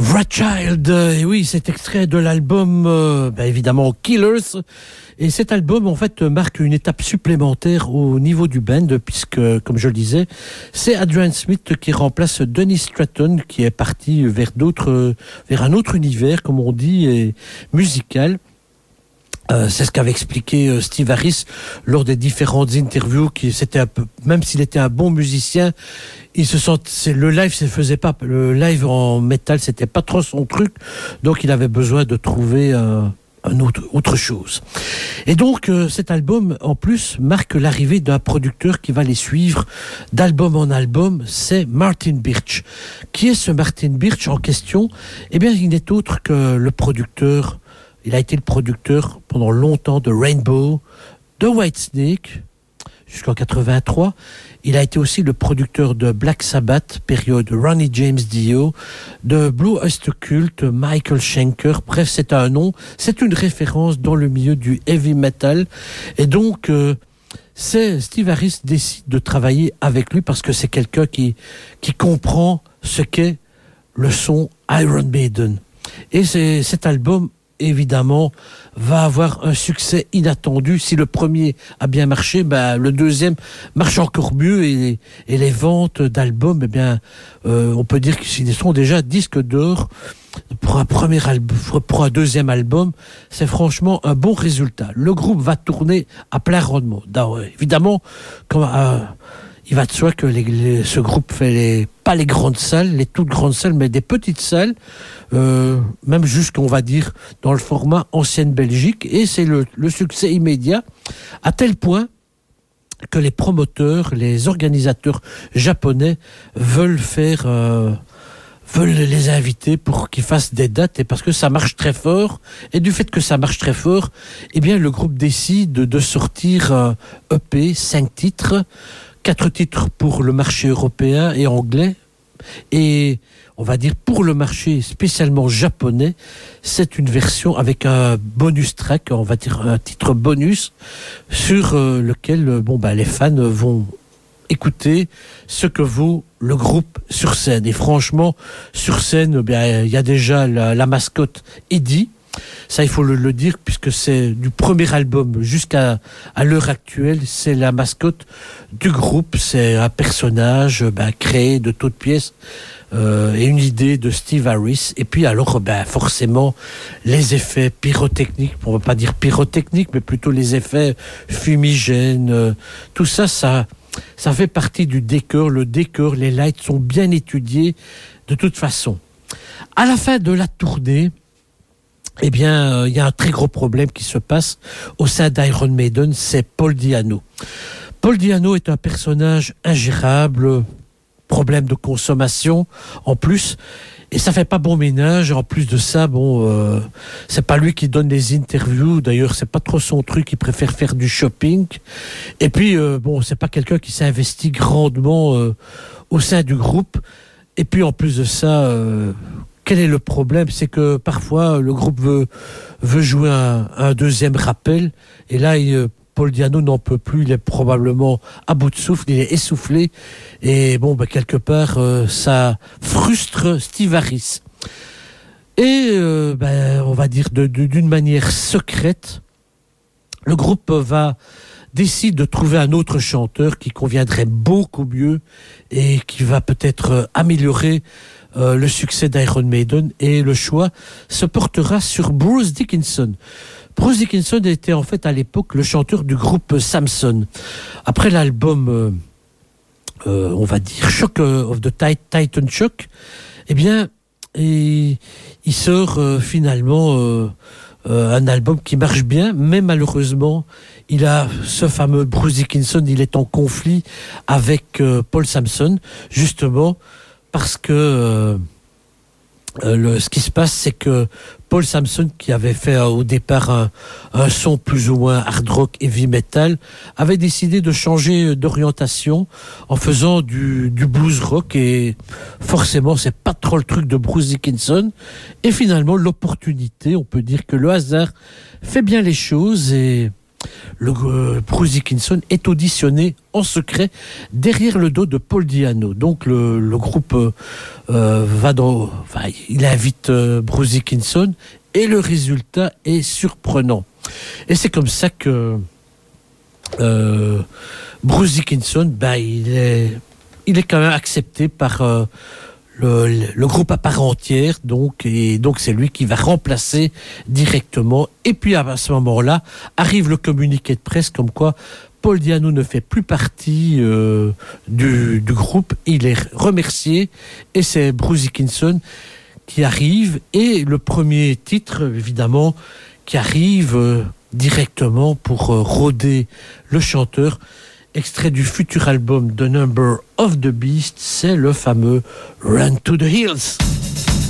Wrathchild, et oui, cet extrait de l'album, évidemment Killers, et cet album en fait marque une étape supplémentaire au niveau du band, puisque, comme je le disais, c'est Adrian Smith qui remplace Dennis Stratton, qui est parti vers un autre univers, comme on dit, et musical. C'est ce qu'avait expliqué Steve Harris lors des différentes interviews, c'était un peu, même s'il était un bon musicien, le live se faisait pas, le live en métal c'était pas trop son truc, donc il avait besoin de trouver autre chose. Et donc cet album en plus marque l'arrivée d'un producteur qui va les suivre d'album en album, c'est Martin Birch. Qui est ce Martin Birch en question? Eh bien, il n'est autre que le producteur. Il a été le producteur pendant longtemps de Rainbow, de Whitesnake, jusqu'en 83. Il a été aussi le producteur de Black Sabbath, période Ronnie James Dio, de Blue Oyster Cult, Michael Schenker. Bref, c'est un nom, c'est une référence dans le milieu du heavy metal. Et donc, Steve Harris décide de travailler avec lui parce que c'est quelqu'un qui comprend ce qu'est le son Iron Maiden. Et cet album, évidemment, va avoir un succès inattendu. Si le premier a bien marché, le deuxième marche encore mieux, et les ventes d'albums, on peut dire qu'ils sont déjà disques d'or pour un premier album, pour un deuxième album. C'est franchement un bon résultat. Le groupe va tourner à plein rendement. Évidemment, il va de soi que ce groupe fait pas les grandes salles, les toutes grandes salles, mais des petites salles, même jusqu'on va dire dans le format ancienne Belgique, et c'est le succès immédiat, à tel point que les promoteurs, les organisateurs japonais veulent les inviter pour qu'ils fassent des dates, et parce que ça marche très fort, et du fait que ça marche très fort, eh bien le groupe décide de sortir un EP, 5 titres, 4 titres pour le marché européen et anglais, et on va dire pour le marché spécialement japonais, c'est une version avec un bonus track, on va dire un titre bonus, sur lequel les fans vont écouter ce que vaut le groupe sur scène. Et franchement, sur scène, il y a déjà la mascotte Eddie. Ça, il faut le dire, puisque c'est du premier album jusqu'à l'heure actuelle, c'est la mascotte du groupe. C'est un personnage créé de toutes pièces et une idée de Steve Harris. Et puis alors, forcément, les effets pyrotechniques, on ne va pas dire pyrotechniques, mais plutôt les effets fumigènes, tout ça fait partie du décor. Le décor, les lights sont bien étudiés de toute façon. À la fin de la tournée, il y a un très gros problème qui se passe au sein d'Iron Maiden, c'est Paul Di'Anno. Paul Di'Anno est un personnage ingérable, problème de consommation en plus, et ça fait pas bon ménage. En plus de ça, c'est pas lui qui donne les interviews, d'ailleurs c'est pas trop son truc, il préfère faire du shopping, et puis c'est pas quelqu'un qui s'investit grandement au sein du groupe, et puis en plus de ça, quel est le problème? C'est que parfois le groupe veut jouer un deuxième rappel, et là Paul Di'Anno n'en peut plus, il est probablement à bout de souffle, il est essoufflé, et quelque part ça frustre Steve Harris. Et on va dire d'une manière secrète, le groupe décide de trouver un autre chanteur qui conviendrait beaucoup mieux et qui va peut-être améliorer le succès d'Iron Maiden, et le choix se portera sur Bruce Dickinson. Bruce Dickinson était en fait à l'époque le chanteur du groupe Samson. Après l'album, on va dire Shock of the Titan Shock, il sort finalement un album qui marche bien, mais malheureusement, il a ce fameux Bruce Dickinson, il est en conflit avec Paul Samson, justement parce que ce qui se passe, c'est que Paul Samson, qui avait fait au départ un son plus ou moins hard rock heavy metal, avait décidé de changer d'orientation en faisant du blues rock, et forcément c'est pas trop le truc de Bruce Dickinson. Et finalement l'opportunité, on peut dire que le hasard fait bien les choses, et Bruce Dickinson est auditionné en secret derrière le dos de Paul Di'Anno. Donc le groupe il invite Bruce Dickinson et le résultat est surprenant. Et c'est comme ça que Bruce Dickinson, il est quand même accepté par le groupe à part entière, et donc c'est lui qui va remplacer directement. Et puis à ce moment-là, arrive le communiqué de presse comme quoi Paul Di'Anno ne fait plus partie du groupe. Il est remercié et c'est Bruce Dickinson qui arrive. Et le premier titre, évidemment, qui arrive directement pour rôder le chanteur, extrait du futur album The Number of the Beast, c'est le fameux Run to the Hills.